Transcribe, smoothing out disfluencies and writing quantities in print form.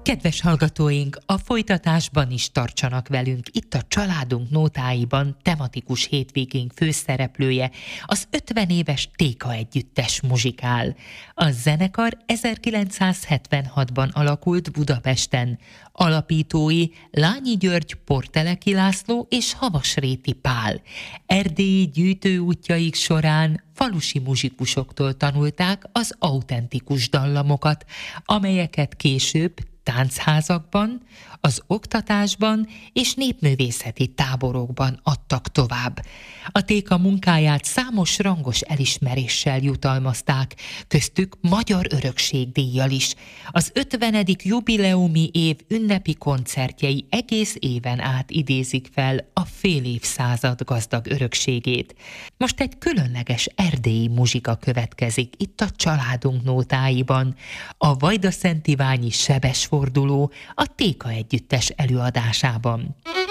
Kedves hallgatóink, a folytatásban is tartsanak velünk. Itt a Családunk nótáiban tematikus hétvégénk főszereplője, az 50 éves Téka együttes muzsikál. A zenekar 1976-ban alakult Budapesten. Alapítói Lányi György, Porteleki László és Havasréti Pál. Erdélyi gyűjtőútjaik során falusi muzsikusoktól tanulták az autentikus dallamokat, amelyeket később táncházakban, az oktatásban és népművészeti táborokban adtak tovább. A Téka munkáját számos rangos elismeréssel jutalmazták, köztük Magyar Örökségdíjjal is. Az 50. jubileumi év ünnepi koncertjei egész éven át idézik fel a fél évszázad gazdag örökségét. Most egy különleges erdélyi muzsika következik itt a Családunk nótáiban. A Vajdaszántiványi Sebesforduló a Téka együttes előadásában.